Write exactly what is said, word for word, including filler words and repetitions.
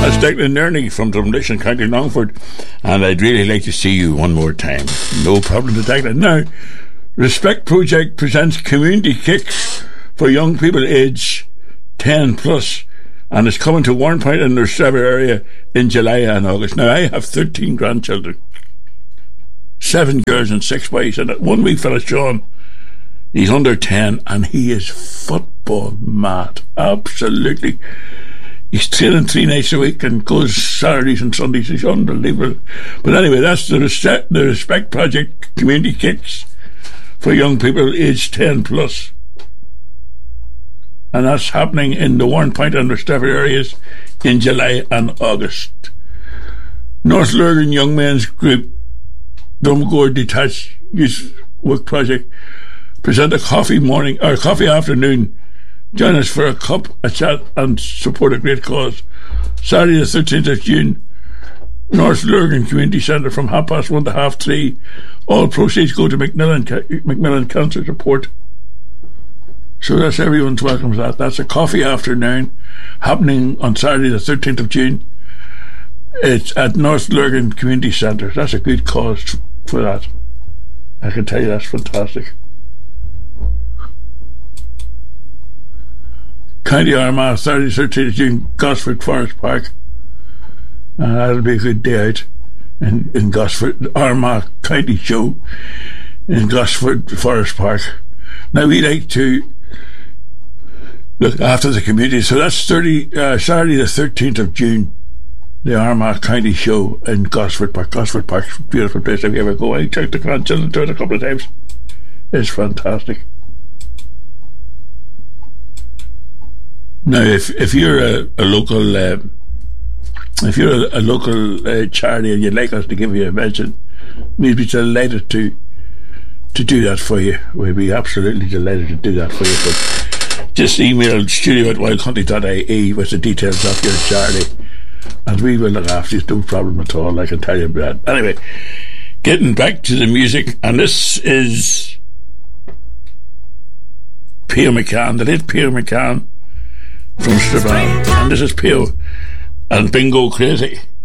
That's Declan Nerney from Drumlish, County Longford, and I'd really like to see you one more time. No problem to Declan. Now, Respect Project presents community kicks for young people aged ten plus, and it's coming to Warrenpoint in the Trevor area in July and August. Now, I have thirteen grandchildren, seven girls and six boys, and one wee fella, Sean, he's under ten, and he is football mad. Absolutely. He's training three nights a week and goes Saturdays and Sundays. He's unbelievable. But anyway, that's the Respect, the Respect Project community kicks for young people aged ten plus. And that's happening in the Warrenpoint and Rostrevor areas in July and August. North Lurgan Young Men's Group, Drumgour Detached Youth Work Project, present a coffee morning or coffee afternoon. Join us for a cup, a chat, and support a great cause. Saturday the thirteenth of June, North Lurgan Community Centre from half past one to half three. All proceeds go to Macmillan, Macmillan Cancer Support. So that's everyone's welcome to that. That's a coffee afternoon happening on Saturday the thirteenth of June. It's at North Lurgan Community Centre. That's a good cause for that. I can tell you that's fantastic. County Armagh, Saturday the thirteenth of June, Gosford Forest Park. And that'll be a good day out in, in Gosford. Armagh County Show in Gosford Forest Park. Now we like to look after the community, so that's thirty uh, Saturday the thirteenth of June, the Armagh County Show in Gosford Park. Gosford Park's a beautiful place. If you ever go, I took the grandchildren to it a couple of times. It's fantastic. Now, if if you're a, a local uh, if you're a, a local uh, charity and you'd like us to give you a mention, we'd be delighted to to do that for you. We'd be absolutely delighted to do that for you. But just email studio at wildcountry dot I E with the details of your charity, and we will look after you. No problem at all, I can tell you that. Anyway, getting back to the music, and this is Pio McCann, the late Pio McCann from Strabane, and this is Pio and Bingo Crazy.